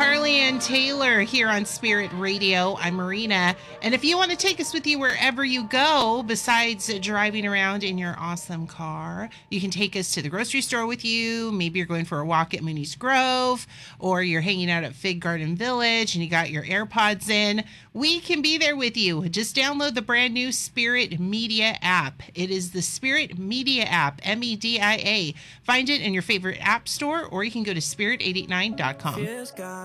Carly Ann Taylor here on Spirit Radio. I'm Marina. And if you want to take us with you wherever you go, besides driving around in your awesome car, you can take us to the grocery store with you. Maybe you're going for a walk at Mooney's Grove, or you're hanging out at Fig Garden Village and you got your AirPods in. We can be there with you. Just download the brand new Spirit Media app. It is the Spirit Media app, MEDIA. Find it in your favorite app store, or you can go to spirit889.com.